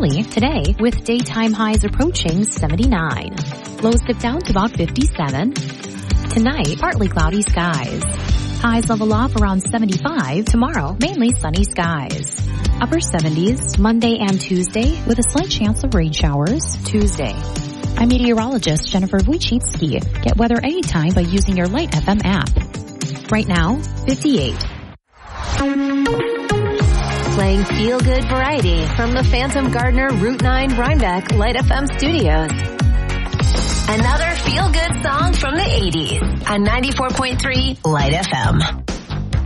chilly today with daytime highs approaching 79. Lows dip down to about 57. Tonight, partly cloudy skies. Highs level off around 75. Tomorrow, mainly sunny skies. Upper 70s Monday and Tuesday with a slight chance of rain showers Tuesday. I'm meteorologist Jennifer Wojcicki. Get weather anytime by using your Light FM app. Right now, 58. Playing feel-good variety from the Phantom Gardener Route 9 Rhinebeck Light FM studios. Another feel-good song from the 80s on 94.3 Light FM.